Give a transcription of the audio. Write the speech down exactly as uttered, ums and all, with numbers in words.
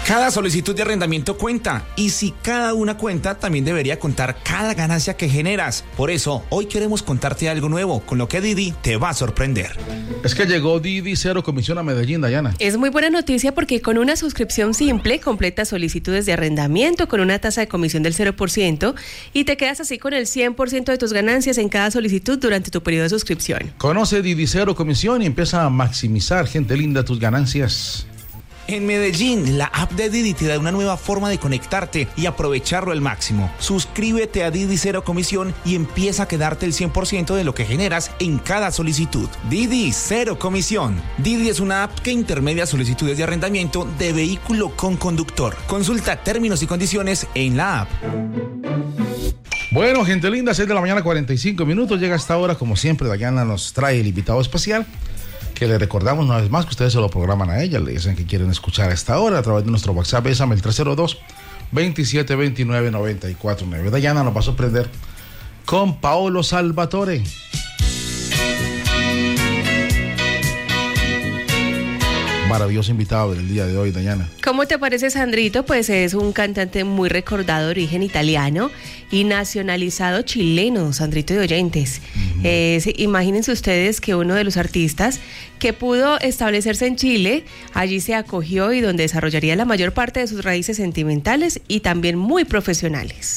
Cada solicitud de arrendamiento cuenta, y si cada una cuenta, también debería contar cada ganancia que generas. Por eso, hoy queremos contarte algo nuevo, con lo que Didi te va a sorprender. Es que llegó Didi Cero Comisión a Medellín, Dayana. Es muy buena noticia porque con una suscripción simple completas solicitudes de arrendamiento con una tasa de comisión del cero por ciento y te quedas así con el cien por ciento de tus ganancias en cada solicitud durante tu periodo de suscripción. Conoce Didi Cero Comisión y empieza a maximizar, gente linda, tus ganancias. En Medellín, la app de Didi te da una nueva forma de conectarte y aprovecharlo al máximo. Suscríbete a Didi Cero Comisión y empieza a quedarte el cien por ciento de lo que generas en cada solicitud. Didi Cero Comisión. Didi es una app que intermedia solicitudes de arrendamiento de vehículo con conductor. Consulta términos y condiciones en la app. Bueno, gente linda, seis de la mañana, cuarenta y cinco minutos. Llega esta hora, como siempre, Dayana nos trae el invitado especial, que le recordamos una vez más que ustedes se lo programan a ella, le dicen que quieren escuchar a esta hora a través de nuestro WhatsApp, ésame el tres cero dos, veintisiete veintinueve, noventa y cuatro nueve. Dayana nos va a sorprender con Paolo Salvatore. Maravilloso invitado del día de hoy, Dayana. ¿Cómo te parece, Sandrito? Pues es un cantante muy recordado de origen italiano y nacionalizado chileno, Sandrito de oyentes. Uh-huh. Eh, imagínense ustedes que uno de los artistas que pudo establecerse en Chile, allí se acogió y donde desarrollaría la mayor parte de sus raíces sentimentales y también muy profesionales.